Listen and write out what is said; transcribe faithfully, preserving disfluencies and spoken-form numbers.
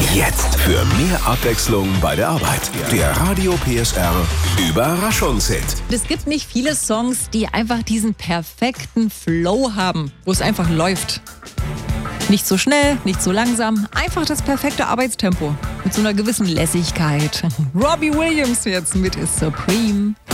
Jetzt für mehr Abwechslung bei der Arbeit. Der Radio P S R Überraschungshit. Es gibt nicht viele Songs, die einfach diesen perfekten Flow haben, wo es einfach läuft. Nicht so schnell, nicht so langsam, einfach das perfekte Arbeitstempo. Mit so einer gewissen Lässigkeit. Robbie Williams jetzt mit Is Supreme.